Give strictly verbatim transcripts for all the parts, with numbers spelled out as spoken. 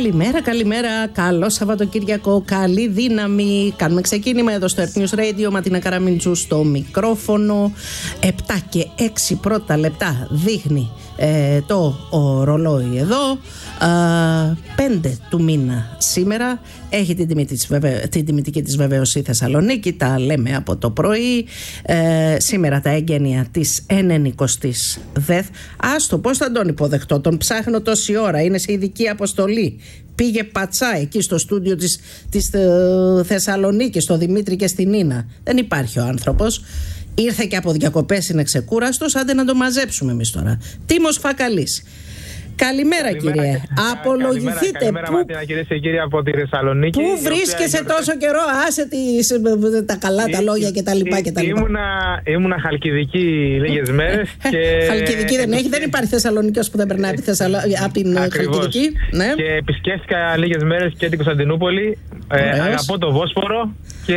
Καλημέρα, καλημέρα. Καλό Σαββατοκύριακο. Καλή δύναμη. Κάνουμε ξεκίνημα εδώ στο Earth News Radio. Ματίνα Καραμίντζου στο μικρόφωνο. επτά και έξι πρώτα λεπτά δείχνει ε, το ρολόι εδώ. πέντε του μήνα σήμερα. Έχει την, τιμή της, βεβαι... την τιμητική της βεβαίωση η Θεσσαλονίκη. Τα λέμε από το πρωί. ε, Σήμερα τα έγγενεια της ενενηκοστής ΔΕΘ. Άστο, πώς θα τον υποδεχτώ? Τον ψάχνω τόση ώρα. Είναι σε ειδική αποστολή. Πήγε πατσά εκεί στο στούντιο της, της Θεσσαλονίκης, στο Δημήτρη και στην Νίνα. Δεν υπάρχει ο άνθρωπος. Ήρθε και από διακοπές, είναι ξεκούραστος. Άντε να το μαζέψουμε εμείς τώρα. Τίμος Φακαλής. Καλημέρα, καλημέρα κύριε. Κα, Απολογηθείτε. Καλημέρα, που... Ματίνα, κυρίες και κύριοι από τη Θεσσαλονίκη. Πού βρίσκεσαι οποία... τόσο καιρό? Άσε τις, τα καλά τα λόγια και τα λοιπά και τα λοιπά. Ήμουνα, ήμουνα Χαλκιδική λίγες μέρες. Και... Χαλκιδική δεν έχει, δεν υπάρχει Θεσσαλονικιός που δεν περνάει από, Θεσσαλο... από την Ακριβώς. Χαλκιδική. Ναι. Και επισκέφτηκα λίγες μέρες και την Κωνσταντινούπολη. Ε, αγαπώ το Βόσπορο και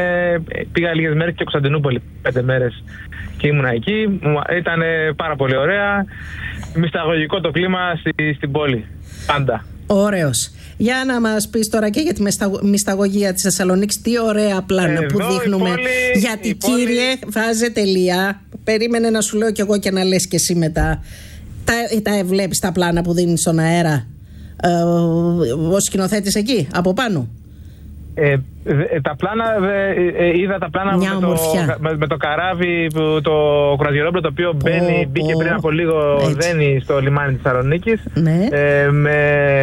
πήγα λίγες μέρες και Κωνσταντινούπολη. Πέντε μέρες και ήμουνα εκεί. Ήταν πάρα πολύ ωραία. Μυσταγωγικό το κλίμα στη, στην πόλη. Πάντα. Ωραίος. Για να μας πεις τώρα και για τη μυσταγωγία της Θεσσαλονίκης. Τι ωραία πλάνα Εδώ που δείχνουμε. Πόλη, γιατί κύριε, πόλη... βάζε τελεία. Περίμενε να σου λέω κι εγώ και να λες και εσύ μετά. Τα, τα βλέπεις τα πλάνα που δίνει στον αέρα ε, ο σκηνοθέτης εκεί από πάνω? Ε, τα πλάνα, ε, είδα τα πλάνα με το, με, με το καράβι, το κρουαζιερόπλοιο το οποίο μπαίνει, μπήκε πριν από λίγο, δένει στο λιμάνι της Θεσσαλονίκης. Ναι. ε, με,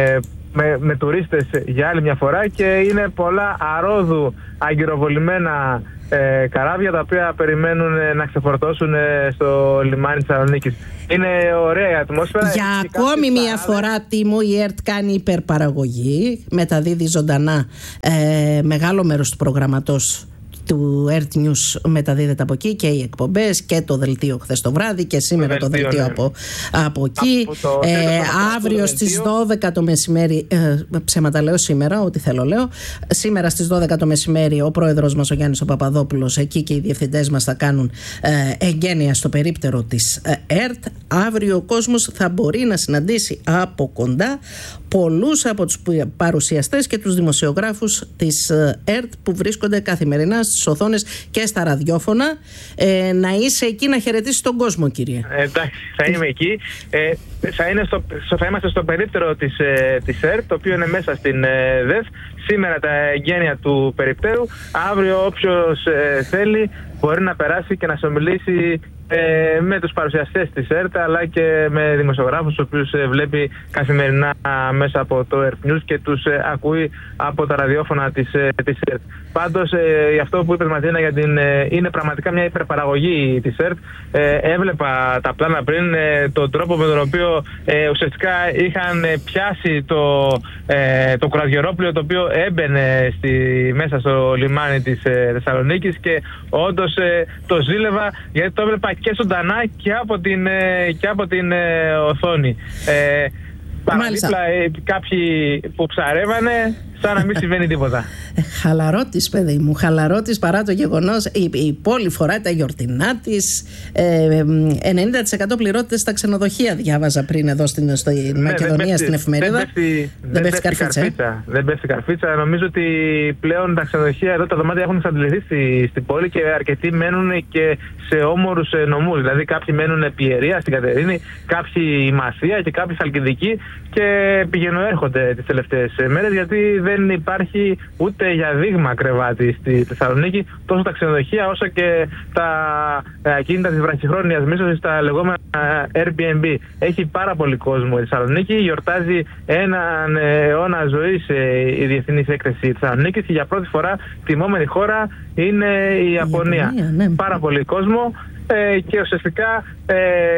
με, με τουρίστες για άλλη μια φορά και είναι πολλά αρόδου αγκυροβολημένα ε, καράβια τα οποία περιμένουν να ξεφορτώσουν στο λιμάνι της Θεσσαλονίκης. Είναι ωραία η ατμόσφαιρα. Για ακόμη μια φορά, Τίμο, η ΕΡΤ κάνει υπερπαραγωγή. Μεταδίδει ζωντανά ε, μεγάλο μέρος του προγραμματός του Earth News, μεταδίδεται από εκεί και οι εκπομπές και το δελτίο χθες το βράδυ και σήμερα το δελτίο, το δελτίο ναι. από, από εκεί. Από το, ε, αύριο στις δώδεκα το μεσημέρι, ε, ψέματα λέω σήμερα, ό,τι θέλω λέω. Σήμερα στις δώδεκα το μεσημέρι ο πρόεδρος μας ο Γιάννης ο Παπαδόπουλος εκεί και οι διευθυντές μας θα κάνουν ε, εγγένεια στο περίπτερο της ε, ΕΡΤ. Αύριο ο κόσμος θα μπορεί να συναντήσει από κοντά πολλούς από τους παρουσιαστές και τους δημοσιογράφους της ΕΡΤ που βρίσκονται καθημερινά στις οθόνες και στα ραδιόφωνα. Ε, να είσαι εκεί να χαιρετήσεις τον κόσμο, κύριε. Ε, εντάξει, θα είμαι εκεί. Ε, θα, είναι στο, θα είμαστε στο περίπτερο της, ε, της ΕΡΤ, το οποίο είναι μέσα στην ε, ΔΕΘ. Σήμερα τα εγγένεια του περιπτέρου. Αύριο όποιος ε, θέλει μπορεί να περάσει και να συνομιλήσει ε, με τους παρουσιαστές της ΕΡΤ αλλά και με δημοσιογράφους τους οποίους ε, βλέπει καθημερινά μέσα από το Earth News και τους ε, ακούει από τα ραδιόφωνα της, ε, της ΕΡΤ. Πάντως ε, αυτό που είπες, Ματίνα, για την, ε, είναι πραγματικά μια υπερπαραγωγή της ΕΡΤ. Ε, έβλεπα τα πλάνα πριν, ε, τον τρόπο με τον οποίο ε, ουσιαστικά είχαν πιάσει το, ε, το κρουαζιερόπλοιο το οποίο έμπαινε στη, μέσα στο λιμάνι της ε, Θεσσαλονίκης και όντως ε, το ζήλευα γιατί το έβλεπα και ζωντανά και από την, ε, και από την ε, οθόνη. Ε, Παραδίπλα ε, κάποιοι που ψαρεύανε σαν να μην συμβαίνει τίποτα. Χαλαρότης, παιδί μου, χαλαρότης παρά το γεγονός. Η, η πόλη φοράει τα γιορτινά της. ε, ενενήντα τοις εκατό πληρώτες στα ξενοδοχεία, διάβαζα πριν εδώ στην, στο, ναι, Μακεδονία, πέφτει, στην εφημερίδα. Δεν πέφτει, δεν δεν πέφτει καρφίτσα. καρφίτσα. Δεν πέφτει καρφίτσα. Νομίζω ότι πλέον τα ξενοδοχεία εδώ τα δωμάτια έχουν εξαντληθεί στη, στην πόλη και αρκετοί μένουν και σε όμορους νομούς. Δηλαδή κάποιοι μένουν Πιερία στην Κατερίνη, κάποιοι η Μασία και κάποιοι Χαλκιδική και πηγαίνουν έρχονται τις τελευταίες μέρες γιατί δεν υπάρχει ούτε για δείγμα κρεβάτι στη Θεσσαλονίκη, τόσο τα ξενοδοχεία όσο και τα κίνητα της βραχυχρόνιας μίσθωσης, τα λεγόμενα Airbnb. Έχει πάρα πολύ κόσμο η Θεσσαλονίκη, γιορτάζει έναν αιώνα ζωής η Διεθνής Έκθεση της Θεσσαλονίκης και για πρώτη φορά τιμόμενη χώρα είναι η Ιαπωνία. Ναι. Πάρα πολύ κόσμο. Ε, και ουσιαστικά ε,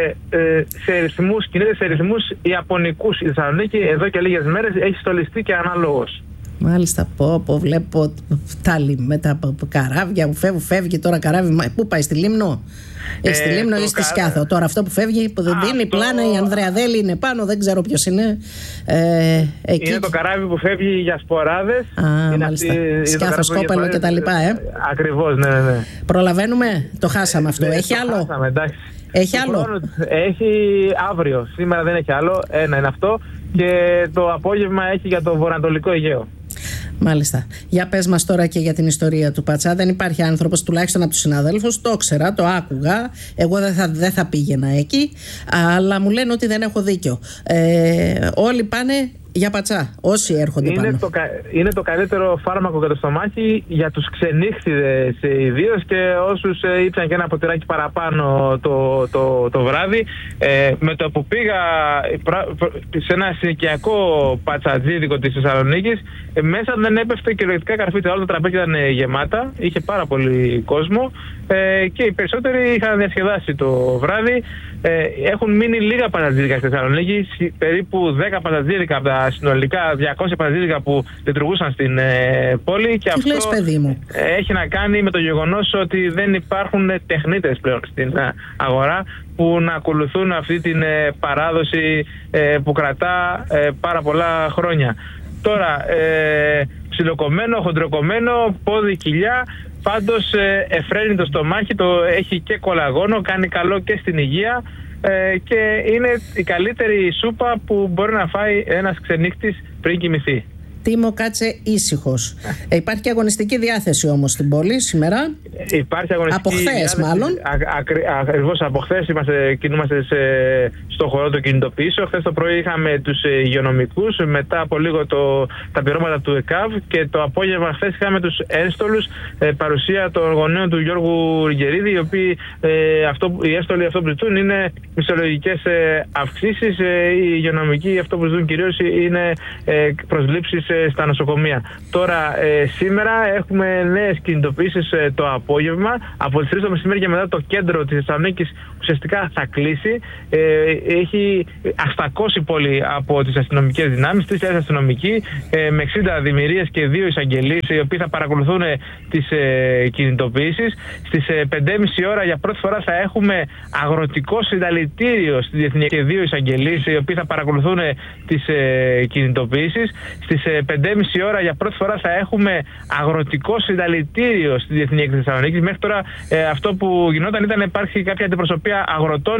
ε, σε ρυθμούς, κινείται σε ρυθμούς ιαπωνικούς η Θεσσαλονίκη. Εδώ και λίγες μέρες έχει στολιστεί και ανάλογος. Μάλιστα, πω, πω, βλέπω τα, με τα καράβια που φεύγουν, φεύγει τώρα καράβι. Πού πάει, στη Λίμνο? Ε, στη Λίμνο ή στη Σκιάθο? Τώρα αυτό που φεύγει, που δεν δίνει αυτό... πλάνα, η Ανδρεαδέλη είναι πάνω, δεν ξέρω ποιος είναι. Ε, εκεί... Είναι το καράβι που φεύγει για σποράδες. Α, είναι μάλιστα. Αυτή, Σκιάθο, Σκόπελο και τα λοιπά, ε. Ακριβώς, ναι, ναι. Προλαβαίνουμε, το χάσαμε αυτό. Ναι, έχει το άλλο? Χάσαμε, εντάξει. Έχει άλλο? Έχει αύριο, σήμερα δεν έχει άλλο. Ένα είναι αυτό. και το απόγευμα έχει για το βορειοανατολικό Αιγαίο. Μάλιστα. Για πες μας τώρα και για την ιστορία του Πατσά. Δεν υπάρχει άνθρωπος, τουλάχιστον από τους συναδέλφους, το ήξερα, το άκουγα. Εγώ δεν θα, δεν θα πήγαινα εκεί, αλλά μου λένε ότι δεν έχω δίκιο. Ε, όλοι πάνε για Πατσά, όσοι έρχονται είναι πάνω. Το, είναι το καλύτερο φάρμακο για το στομάχι για τους ξενύχτιδες ιδίως και όσους ήπιαν και ένα ποτηράκι παραπάνω το, το, το βράδυ. Ε, με το που πήγα σε ένα συνοικιακό πατσατζίδικο της Θεσσαλονίκης, ε, μέσα δεν έπεφτε κυριολεκτικά καρφίτσα. Όλα τα τραπέζια ήταν γεμάτα, είχε πάρα πολύ κόσμο ε, και οι περισσότεροι είχαν διασκεδάσει το βράδυ. Ε, έχουν μείνει λίγα πατατζίδικα στη Θεσσαλονίκη, περίπου δέκα πατατζίδικα από τα συνολικά διακόσια πατατζίδικα που λειτουργούσαν στην ε, πόλη. Και αυτό λες, παιδί μου? έχει να κάνει με το γεγονός ότι δεν υπάρχουν τεχνίτες πλέον στην αγορά που να ακολουθούν αυτή την ε, παράδοση ε, που κρατά ε, πάρα πολλά χρόνια. Τώρα, ε, ψιλοκομμένο, χοντροκομμένο, πόδι, κοιλιά. Πάντως ε, εφραίνει το στομάχι, το έχει και κολαγόνο, κάνει καλό και στην υγεία ε, και είναι η καλύτερη σούπα που μπορεί να φάει ένας ξενύχτης πριν κοιμηθεί. Τίμο, κάτσε ήσυχος. Ε, υπάρχει και αγωνιστική διάθεση όμως στην πόλη σήμερα. Υπάρχει αγωνιστική από χθες, μάλλον. Ακριβώς από χθες κινούμαστε σε, στο χώρο των κινητοποιήσεων. Χθες το πρωί είχαμε τους υγειονομικούς, μετά από λίγο το, τα πυρώματα του ΕΚΑΒ και το απόγευμα χθες είχαμε τους ένστολους, ε, παρουσία των γονέων του Γιώργου Ριγκερίδη, οι οποίοι ε, αυτό, οι ένστολοι αυτό που ζητούν είναι μισθολογικές ε, αυξήσεις, ε, οι υγειονομικοί αυτό που ζητούν κυρίως είναι ε, προσλήψεις στα νοσοκομεία. Τώρα, ε, σήμερα έχουμε νέες κινητοποιήσεις ε, το απόγευμα. Από τις τρεις το μεσημέρι και μετά το κέντρο της Θεσσαλονίκης ουσιαστικά θα κλείσει. Ε, έχει αστακώσει πόλη από τις αστυνομικές δυνάμεις, τρεις χιλιάδες αστυνομικοί ε, με εξήντα δημιουργίες και δύο εισαγγελείς, οι οποίοι θα παρακολουθούν ε, τις ε, κινητοποιήσεις. Στις ε, πέντε και μισή ώρα για πρώτη φορά θα έχουμε αγροτικό συνταλητήριο στη Διεθνή και δύο εισαγγελείς, οι οποίοι θα παρακολουθούν ε, τις ε, κινητοποιήσεις. Στις ε, πέντε και μισή ώρα για πρώτη φορά θα έχουμε αγροτικό συνταλητήριο στη Διεθνή Έκθεση Θεσσαλονίκης. Μέχρι τώρα ε, αυτό που γινόταν ήταν να υπάρχει κάποια αντιπροσωπεία αγροτών